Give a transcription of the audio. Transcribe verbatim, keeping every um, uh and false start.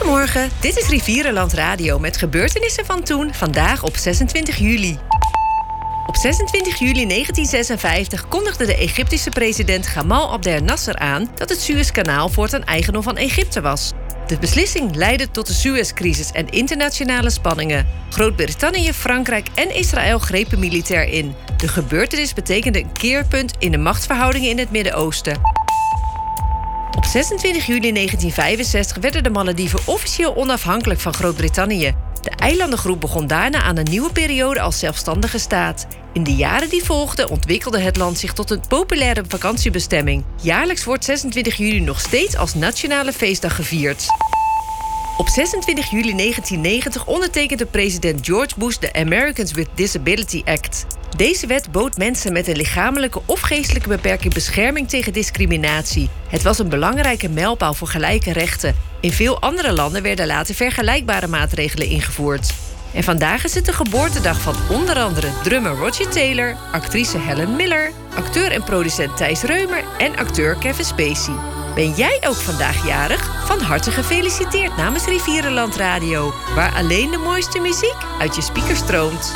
Goedemorgen, dit is Rivierenland Radio met gebeurtenissen van toen, vandaag op zesentwintig juli. Op zesentwintig juli negentien zesenvijftig kondigde de Egyptische president Gamal Abdel Nasser aan dat het Suezkanaal voortaan eigendom van Egypte was. De beslissing leidde tot de Suezcrisis en internationale spanningen. Groot-Brittannië, Frankrijk en Israël grepen militair in. De gebeurtenis betekende een keerpunt in de machtsverhoudingen in het Midden-Oosten. Op zesentwintig juli negentien vijfenzestig werden de Malediven officieel onafhankelijk van Groot-Brittannië. De eilandengroep begon daarna aan een nieuwe periode als zelfstandige staat. In de jaren die volgden ontwikkelde het land zich tot een populaire vakantiebestemming. Jaarlijks wordt zesentwintig juli nog steeds als nationale feestdag gevierd. Op zesentwintig juli negentien negentig ondertekende president George Bush de Americans with Disability Act. Deze wet bood mensen met een lichamelijke of geestelijke beperking bescherming tegen discriminatie. Het was een belangrijke mijlpaal voor gelijke rechten. In veel andere landen werden later vergelijkbare maatregelen ingevoerd. En vandaag is het de geboortedag van onder andere drummer Roger Taylor, actrice Helen Miller, acteur en producent Thijs Reumer en acteur Kevin Spacey. Ben jij ook vandaag jarig? Van harte gefeliciteerd namens Rivierenland Radio, waar alleen de mooiste muziek uit je speakers stroomt.